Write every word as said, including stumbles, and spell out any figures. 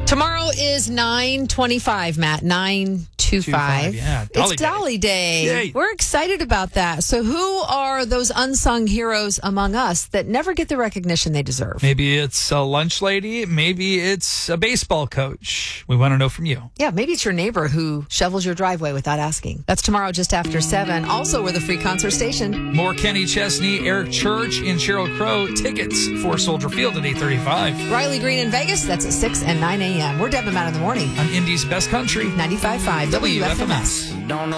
Tomorrow is nine twenty-five, Matt. nine twenty-five. Yeah, Dolly it's Day. Dolly Day. Yay. We're excited about that. So who are those unsung heroes among us that never get the recognition they deserve? Maybe it's a lunch lady. Maybe it's a baseball coach. We want to know from you. Yeah, maybe it's your neighbor who shovels your driveway without asking. That's tomorrow just after seven. Also, we're the free concert station. More Kenny Chesney, Eric Church, and Sheryl Crow. Tickets for Soldier Field at eight thirty-five. Riley Green in Vegas. That's at six and nine a.m. We're Deb and Matt in the morning. On Indy's Best Country. ninety-five point five W F M S.